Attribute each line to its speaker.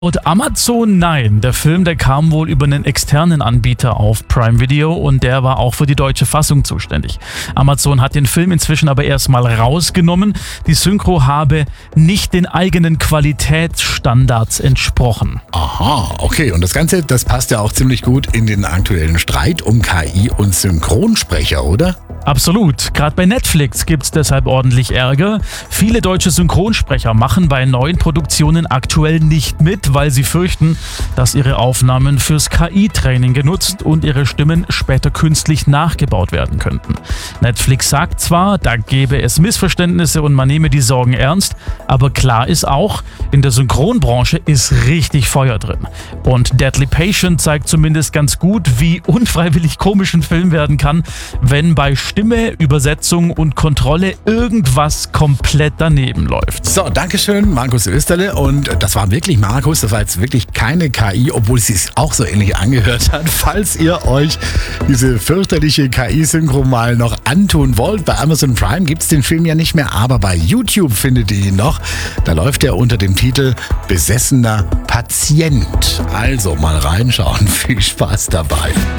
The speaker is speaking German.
Speaker 1: Und Amazon, nein. Der Film, der kam wohl über einen externen Anbieter auf Prime Video und der war auch für die deutsche Fassung zuständig. Amazon hat den Film inzwischen aber erstmal rausgenommen. Die Synchro habe nicht den eigenen Qualitätsstandards entsprochen.
Speaker 2: Aha, okay. Und das Ganze, das passt ja auch ziemlich gut in den aktuellen Streit um KI und Synchronsprecher, oder?
Speaker 1: Absolut. Gerade bei Netflix gibt's deshalb ordentlich Ärger. Viele deutsche Synchronsprecher machen bei neuen Produktionen aktuell nicht mit, weil sie fürchten, dass ihre Aufnahmen fürs KI-Training genutzt und ihre Stimmen später künstlich nachgebaut werden könnten. Netflix sagt zwar, da gäbe es Missverständnisse und man nehme die Sorgen ernst, aber klar ist auch, in der Synchronbranche ist richtig Feuer drin. Und Deadly Patient zeigt zumindest ganz gut, wie unfreiwillig komisch ein Film werden kann, wenn bei Stimme, Übersetzung und Kontrolle irgendwas komplett daneben läuft.
Speaker 2: So, Dankeschön, Markus Österle. Und das war wirklich Markus, das war jetzt wirklich keine KI, obwohl es sich auch so ähnlich angehört hat. Falls ihr euch diese fürchterliche KI-Synchro mal noch antun wollt, bei Amazon Prime gibt es den Film ja nicht mehr, aber bei YouTube findet ihr ihn noch. Da läuft er unter dem Titel Besessener Patient. Also mal reinschauen, viel Spaß dabei.